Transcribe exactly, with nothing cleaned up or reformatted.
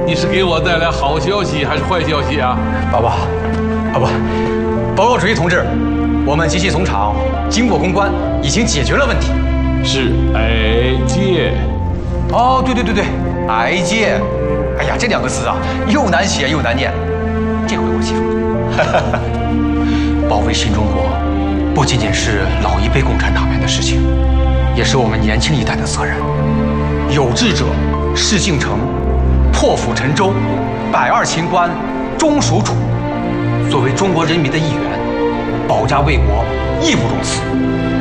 你是给我带来好消息还是坏消息啊？ 报告，啊不，报告主席同志，我们机器总厂经过公关，已经解决了问题。 是癌界。 哦，对对对对，癌界。哎呀，这两个字啊，又难写又难念。这回我记住了。保卫新中国，不仅仅是老一辈共产党员的事情，也是我们年轻一代的责任。有志者事竟成，破釜沉舟，百二秦关终属楚。作为中国人民的一员，保家卫国，义不容辞。